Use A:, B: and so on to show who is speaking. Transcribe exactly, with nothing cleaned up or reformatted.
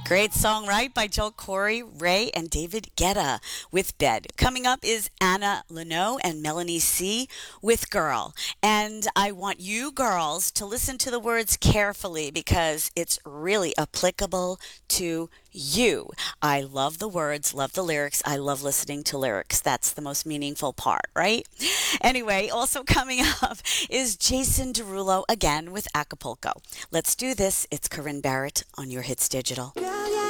A: Great song, right? By Joel Corey, Ray, and David Guetta with Bed. Coming up is Anna Leno and Melanie C. with Girl. And I want you girls to listen to the words carefully because it's really applicable to you. I love the words, love the lyrics. I love listening to lyrics. That's the most meaningful part, right? Anyway, also coming up is Jason Derulo again with Acapulco. Let's do this. It's Corinne Barrett on Your Hits Digital.